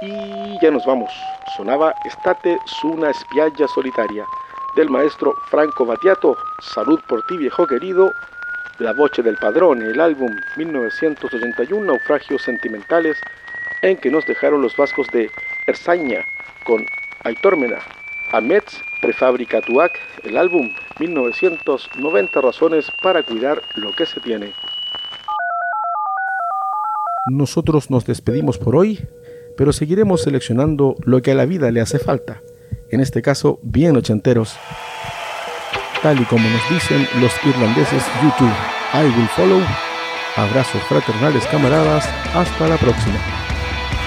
Y ya nos vamos. Sonaba Estate su una spiaggia solitaria del maestro Franco Battiato. Salud por ti, viejo querido. La voce del padrone, el álbum 1981, Naufragios Sentimentales, en que nos dejaron los vascos de Erzaña con Aitormena. Amets Prefabricatuac, el álbum 1990, Razones para cuidar lo que se tiene. Nosotros nos despedimos por hoy, pero seguiremos seleccionando lo que a la vida le hace falta, en este caso bien ochenteros, tal y como nos dicen los irlandeses YouTube. I will follow. Abrazos fraternales, camaradas, hasta la próxima.